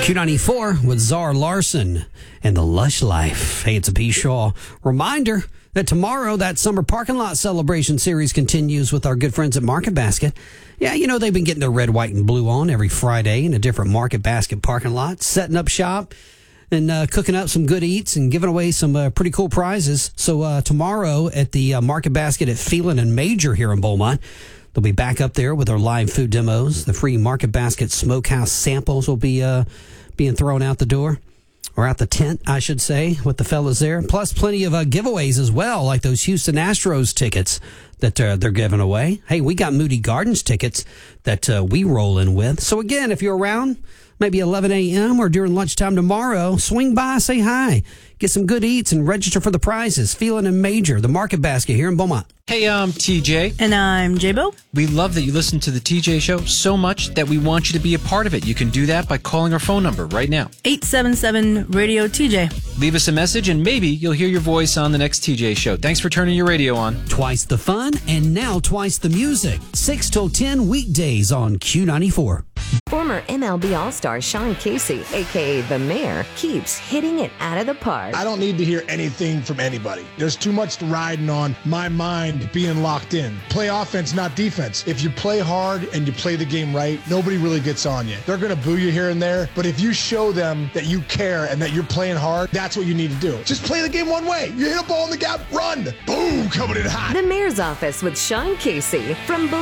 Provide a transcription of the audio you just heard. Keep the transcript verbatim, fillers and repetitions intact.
Q ninety-four with Czar Larson and the Lush Life. Hey, it's a P. Shaw. Reminder that tomorrow that summer parking lot celebration series continues with our good friends at Market Basket. Yeah, you know, they've been getting their red, white, and blue on every Friday in a different Market Basket parking lot, setting up shop and uh, cooking up some good eats and giving away some uh, pretty cool prizes. So uh, tomorrow at the uh, Market Basket at Phelan and Major here in Beaumont, they'll be back up there with our live food demos. The free Market Basket Smokehouse samples will be uh, being thrown out the door, or out the tent, I should say, with the fellas there. Plus plenty of uh, giveaways as well, like those Houston Astros tickets that uh, they're giving away. Hey, we got Moody Gardens tickets that uh, we roll in with. So again, if you're around, maybe eleven a.m. or during lunchtime tomorrow, swing by, say hi, get some good eats, and register for the prizes. Phelan and Major, the Market Basket here in Beaumont. Hey, I'm T J. And I'm J-Bo. We love that you listen to the T J Show so much that we want you to be a part of it. You can do that by calling our phone number right now. eight seven seven radio T J. Leave us a message and maybe you'll hear your voice on the next T J Show. Thanks for turning your radio on. Twice the fun and now twice the music. six till ten weekdays on Q ninety-four. Former M L B All-Star Sean Casey, a k a. The Mayor, keeps hitting it out of the park. I don't need to hear anything from anybody. There's too much riding on my mind being locked in. Play offense, not defense. If you play hard and you play the game right, nobody really gets on you. They're going to boo you here and there, but if you show them that you care and that you're playing hard, that's what you need to do. Just play the game one way. You hit a ball in the gap, run. Boom, coming in hot. The Mayor's Office with Sean Casey from